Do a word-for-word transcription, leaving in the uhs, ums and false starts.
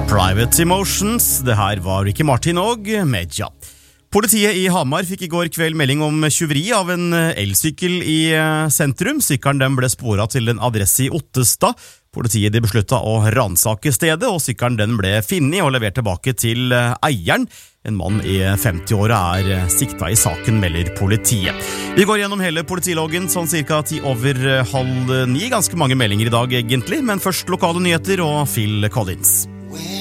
Private Emotions, det her var Ricky Martin og Medja. Politiet i Hamar fikk i går kveld melding om tjuveri av en elsykkel i sentrum. Sykkelen den ble sporet til en adresse i Ottestad. Politiet de besluttet å ransake stedet, og sykkelen den ble finnet og levert tilbake til eieren. En mann i femti-åra er sikta i saken, melder politiet. Vi går gjennom hele politiloggen sånn cirka ti over halv ni. Ganske mange meldinger i dag egentlig, men først lokale nyheter og Phil Collins.